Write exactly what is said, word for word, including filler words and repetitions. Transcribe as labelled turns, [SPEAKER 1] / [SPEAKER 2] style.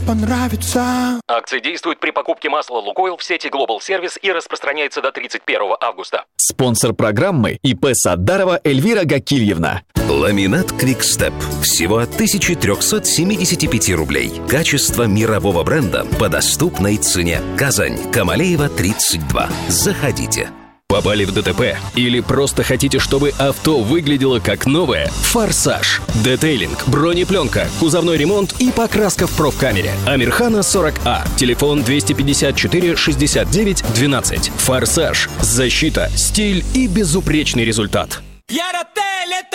[SPEAKER 1] понравится.
[SPEAKER 2] Акция действует при покупке масла «Лукойл» в сети Global Service и распространяется до тридцать первого августа.
[SPEAKER 3] Спонсор программы ИП Саддарова Эльвира Гакильевна.
[SPEAKER 4] Ламинат Квикстеп. Всего от тысяча триста семьдесят пять рублей. Качество мирового бренда по доступной цене. Казань, Камалеева, тридцать два. Заходите.
[SPEAKER 3] Попали в ДТП? Или просто хотите, чтобы авто выглядело как новое? «Форсаж». Детейлинг, бронепленка, кузовной ремонт и покраска в профкамере. Амирхана сорок А. Телефон двести пятьдесят четыре шестьдесят девять двенадцать. «Форсаж». Защита, стиль и безупречный результат.